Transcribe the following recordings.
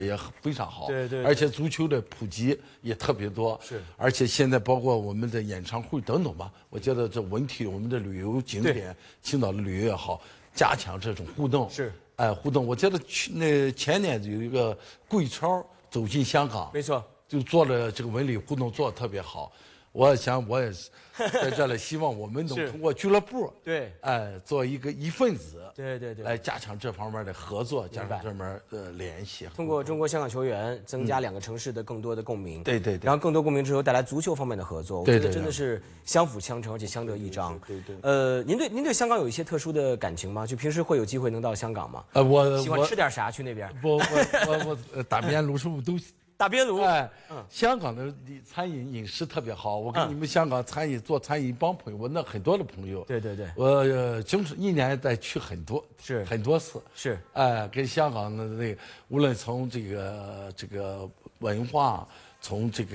也非常好， 对， 而且足球的普及也特别多， 是， 而且现在包括我们的演唱会等等吧，我觉得这文体我们的旅游景点，青岛的旅游也好，加强这种互动， 是， 互动。我觉得前年有一个桂超走进香港， 没错， 就做了这个文旅互动做得特别好。我想我也是在这里希望我们能通过俱乐部， 对， 做一份子， 对， 来加强这方面的合作，加强这面的联系。 通过中国香港球员增加2个城市的更多的共鸣， 对， 然后更多共鸣之后带来足球方面的合作，我觉得真的是相辅相成，而且相得益彰。 对。 您对香港有一些特殊的感情吗？就平时会有机会能到香港吗？ 我喜欢吃点啥去那边？ 我打边炉是不是都？ 打边炉， 香港的餐饮饮食特别好。我跟你们香港做餐饮一帮朋友，我那很多的朋友。 对， 我就是一年得去很多次。 是， 跟香港的无论从这个文化，从这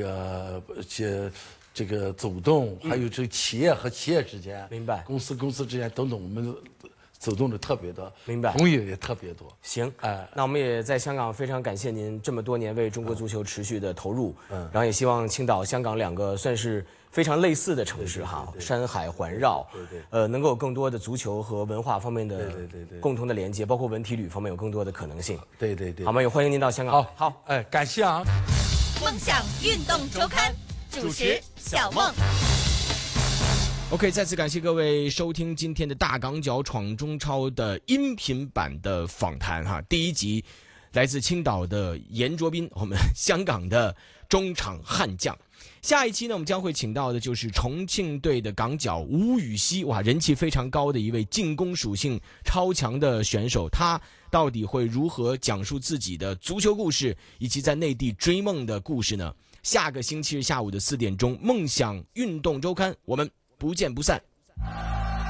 个走动，还有这个企业和企业之间， 明白， 公司之间等等，我们走动的特别多， 明白， 朋友也特别多。 行，那我们也在香港非常感谢您这么多年为中国足球持续的投入，然后也希望青岛、香港2个算是非常类似的城市哈，山海环绕，能够有更多的足球和文化方面的共同的连接，包括文体旅方面有更多的可能性。 对， 好吗？也欢迎您到香港。 好，感谢啊。 梦想运动周刊主持小梦。 OK， 再次感谢各位收听今天的大港脚闯中超的音频版的访谈哈。第1集来自青岛的严卓斌，我们香港的中场悍将。下一期呢，我们将会请到的就是重庆队的港脚吴禹锡，哇，人气非常高的一位进攻属性超强的选手，他到底会如何讲述自己的足球故事，以及在内地追梦的故事呢？下个星期日下午的4点钟，梦想运动周刊，我们不见不散。